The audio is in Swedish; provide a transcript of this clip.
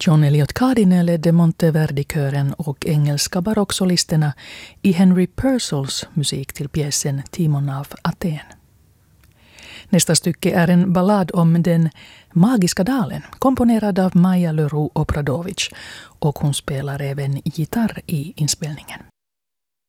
John Eliot Gardiner ledde Monteverdi-kören och engelska barocksolisterna i Henry Purcells musik till pjäsen Timon av Aten. Nästa stycke är en ballad om den magiska dalen, komponerad av Maja Leroux Obradovic, och hon spelar även gitarr i inspelningen.